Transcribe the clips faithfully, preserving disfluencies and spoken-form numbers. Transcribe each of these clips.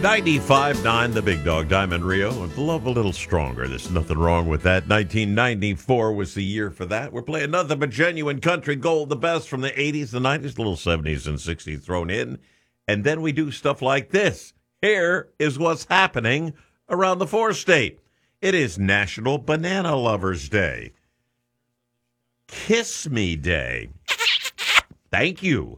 ninety-five point nine, the Big Dog Diamond Rio. And love a little stronger. There's nothing wrong with that. nineteen ninety-four was the year for that. We're playing nothing but genuine country gold, the best from the eighties, the nineties, a little seventies and sixties thrown in. And then we do stuff like this. Here is what's happening around the four-state. It is National Banana Lovers Day. Kiss Me Day. Thank you.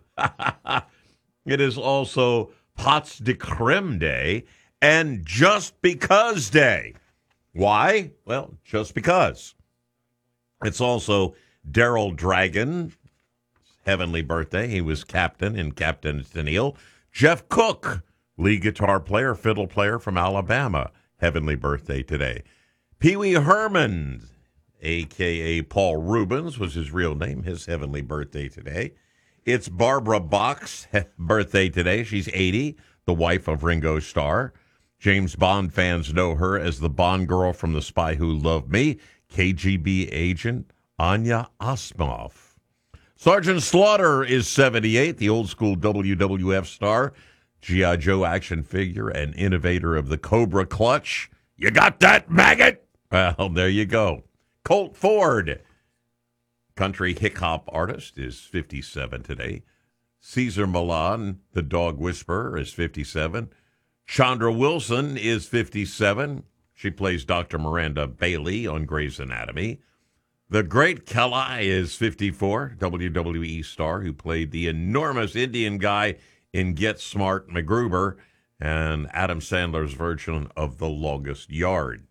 It is also Pots de Creme Day and Just Because Day. Why? Well, just because. It's also Daryl Dragon, heavenly birthday. He was captain in Captain Tennille. Jeff Cook, lead guitar player, fiddle player from Alabama, heavenly birthday today. Pee Wee Herman, a k a. Paul Rubens, was his real name, his heavenly birthday today. It's Barbara Bach's birthday today. She's eighty, the wife of Ringo Starr. James Bond fans know her as the Bond girl from The Spy Who Loved Me, K G B agent Anya Osimoff. Sergeant Slaughter is seventy-eight, the old-school W W F star, G I. Joe action figure, and innovator of the Cobra Clutch. You got that, maggot? Well, there you go. Colt Ford, country hip-hop artist, is fifty-seven today. Cesar Millan, the dog whisperer, is fifty-seven. Chandra Wilson is fifty-seven. She plays Doctor Miranda Bailey on Grey's Anatomy. The Great Kali is fifty-four, W W E star who played the enormous Indian guy in Get Smart MacGruber and Adam Sandler's version of The Longest Yard.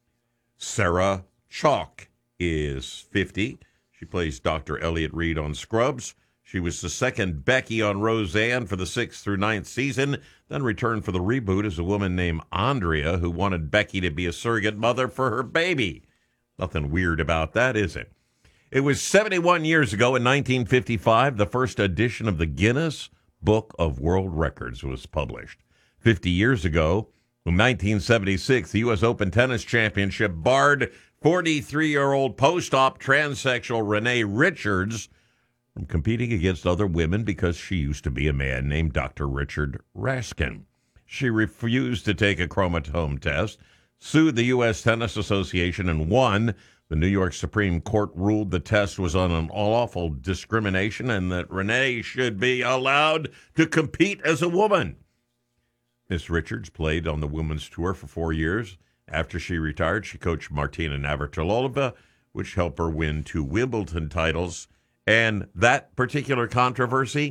Sarah Chalk is fifty. She plays Doctor Elliot Reed on Scrubs. She was the second Becky on Roseanne for the sixth through ninth season, then returned for the reboot as a woman named Andrea who wanted Becky to be a surrogate mother for her baby. Nothing weird about that, is it? It was seventy-one years ago in nineteen fifty-five, the first edition of the Guinness Book of World Records was published. fifty years ago, in nineteen seventy-six, the U S Open Tennis Championship barred forty-three-year-old post-op transsexual Renee Richards from competing against other women because she used to be a man named Doctor Richard Raskin. She refused to take a chromosome test, sued the U S Tennis Association, and won. The New York Supreme Court ruled the test was on an unlawful discrimination and that Renee should be allowed to compete as a woman. Miss Richards played on the women's tour for four years. After she retired, she coached Martina Navratilova, which helped her win two Wimbledon titles. And that particular controversy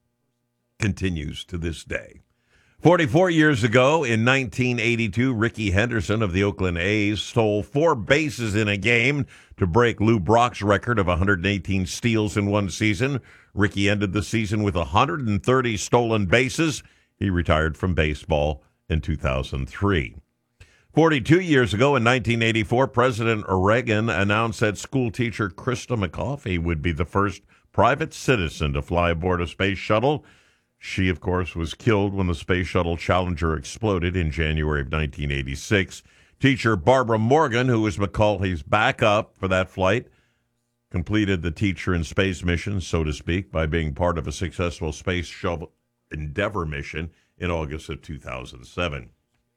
continues to this day. forty-four years ago, in nineteen eighty-two, Rickey Henderson of the Oakland A's stole four bases in a game to break Lou Brock's record of one hundred eighteen steals in one season. Rickey ended the season with one hundred thirty stolen bases. He retired from baseball in two thousand three. forty-two years ago, in nineteen eighty-four, President Reagan announced that school teacher Krista McCoffey would be the first private citizen to fly aboard a space shuttle. She, of course, was killed when the Space Shuttle Challenger exploded in January of nineteen eighty-six. Teacher Barbara Morgan, who was Macaulay's backup for that flight, completed the teacher in space mission, so to speak, by being part of a successful Space Shuttle Endeavour mission in August of two thousand seven.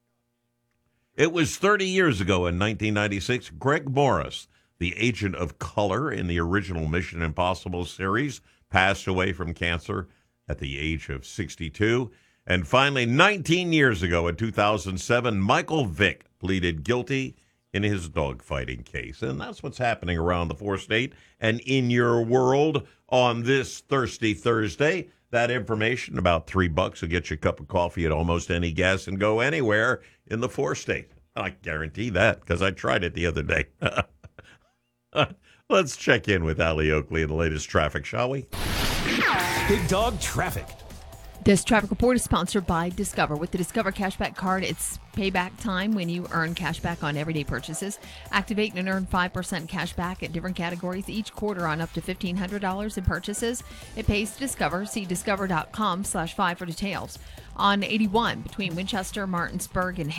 It was thirty years ago in nineteen ninety-six, Greg Morris, the agent of color in the original Mission Impossible series, passed away from cancer at the age of sixty-two. And finally, nineteen years ago in two thousand seven, Michael Vick pleaded guilty in his dogfighting case. And that's what's happening around the four-state and in your world on this Thirsty Thursday. That information, about three bucks, will get you a cup of coffee at almost any gas and go anywhere in the four-state. I guarantee that because I tried it the other day. Let's check in with Allie Oakley in the latest traffic, shall we? Big Dog Traffic. This traffic report is sponsored by Discover. With the Discover Cashback Card, it's payback time when you earn cashback on everyday purchases. Activate and earn five percent cash back at different categories each quarter on up to fifteen hundred dollars in purchases. It pays to Discover. See discover.com slash five for details. On eighty-one between Winchester, Martinsburg, and